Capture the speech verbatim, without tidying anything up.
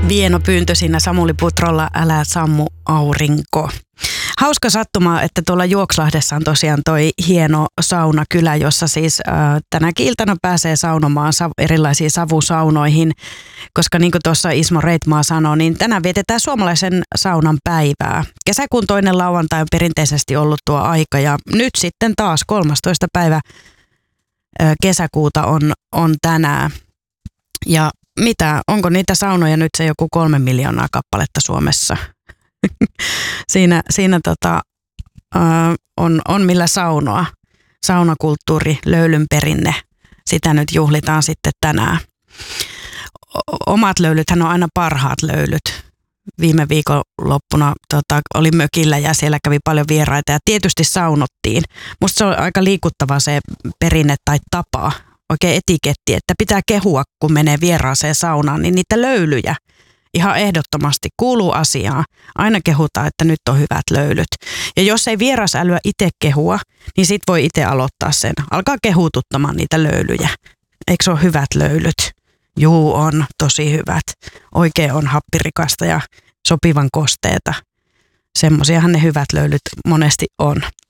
Vieno pyyntö siinä Samuli Putrolla, älä sammu aurinko. Hauska sattuma, että tuolla Juokslahdessa on tosiaan toi hieno saunakylä, jossa siis äh, tänäkin iltana pääsee saunomaan sav- erilaisiin savusaunoihin, koska niin kuin tuossa Ismo Reitmaa sanoi, niin tänään vietetään suomalaisen saunan päivää. Kesäkuun toinen lauantai on perinteisesti ollut tuo aika ja nyt sitten taas kolmastoista päivä äh, kesäkuuta on, on tänään. Ja mitä, onko niitä saunoja nyt se joku kolme miljoonaa kappaletta Suomessa? siinä siinä tota, ö, on, on millä saunoa. Saunakulttuuri, löylyn perinne, sitä nyt juhlitaan sitten tänään. O- omat löylythän on aina parhaat löylyt. Viime viikonloppuna tota, oli mökillä ja siellä kävi paljon vieraita ja tietysti saunottiin. Musta se on aika liikuttava se perinne tai tapa, oikein etiketti, että pitää kehua, kun menee vieraaseen saunaan, niin niitä löylyjä ihan ehdottomasti kuuluu asiaan. Aina kehutaan, että nyt on hyvät löylyt. Ja jos ei vierasälyä itse kehua, niin sit voi itse aloittaa sen. Alkaa kehututtamaan niitä löylyjä. Eikö se ole hyvät löylyt? Juu, on tosi hyvät. Oikein on happirikasta ja sopivan kosteeta. Semmoisiahan ne hyvät löylyt monesti on.